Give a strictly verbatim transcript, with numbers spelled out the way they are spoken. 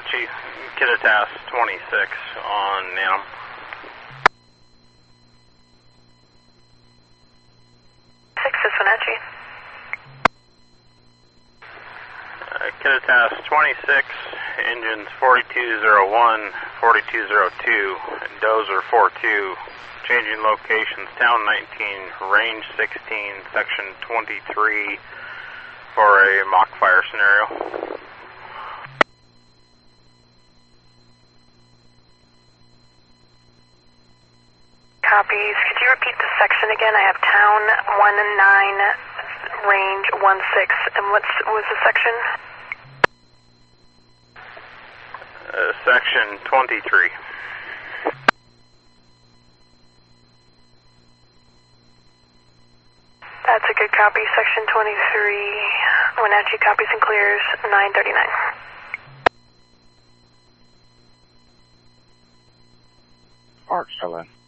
Wenatchee, Kittitas twenty-six on Nam. six is Wenatchee. Uh, Kittitas twenty-six, engines forty-two oh one, forty-two oh two, Dozer four two, changing locations, town nineteen, range sixteen, section twenty-three for a mock fire scenario. Copies. Could you repeat the section again? I have town one nine, range one six, and what's what was the section? Uh, section twenty-three. That's a good copy. Section twenty-three. Wenatchee copies and clears nine thirty-nine. Arch, hello.